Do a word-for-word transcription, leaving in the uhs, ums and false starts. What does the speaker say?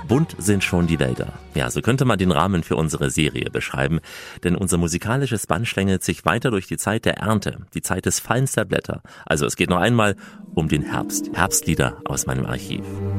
Bunt sind schon die Wälder. Ja, so könnte man den Rahmen für unsere Serie beschreiben. Denn unser musikalisches Band schlängelt sich weiter durch die Zeit der Ernte, die Zeit des Fallens der Blätter. Also es geht noch einmal um den Herbst. Herbstlieder aus meinem Archiv.